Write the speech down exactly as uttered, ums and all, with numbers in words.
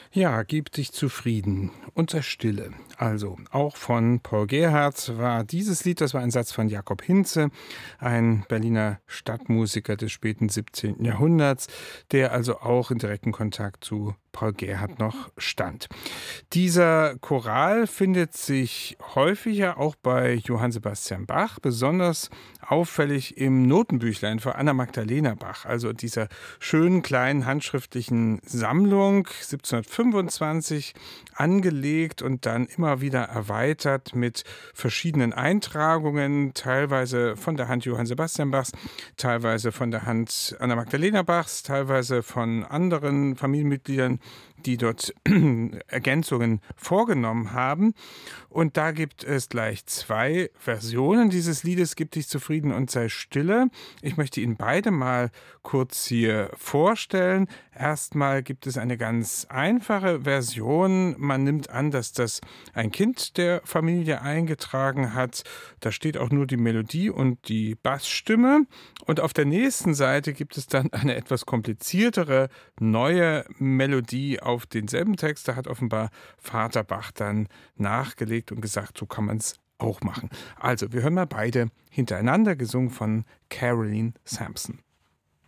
Ja, gib dich zufrieden und sei stille. Also, auch von Paul Gerhardt war dieses Lied, das war ein Satz von Jakob Hinze, ein Berliner Stadtmusiker des späten siebzehnten. Jahrhunderts, der also auch in direktem Kontakt zu Paul Gerhardt noch stand. Dieser Choral findet sich häufiger auch bei Johann Sebastian Bach, besonders auffällig im Notenbüchlein von Anna Magdalena Bach, also dieser schönen kleinen handschriftlichen Sammlung, siebzehnhundertfünfundzwanzig angelegt und dann immer wieder erweitert mit verschiedenen Eintragungen, teilweise von der Hand Johann Sebastian Bachs, teilweise von der Hand Anna Magdalena Bachs, teilweise von anderen Familienmitgliedern, die dort Ergänzungen vorgenommen haben. Und da gibt es gleich zwei Versionen dieses Liedes, Gib dich zufrieden und sei stille. Ich möchte Ihnen beide mal kurz hier vorstellen. Erstmal gibt es eine ganz einfache Version. Man nimmt an, dass das ein Kind der Familie eingetragen hat. Da steht auch nur die Melodie und die Bassstimme. Und auf der nächsten Seite gibt es dann eine etwas kompliziertere neue Melodie auf denselben Text. Da hat offenbar Vater Bach dann nachgelegt und gesagt, so kann man es auch machen. Also, wir hören mal beide hintereinander, gesungen von Caroline Sampson.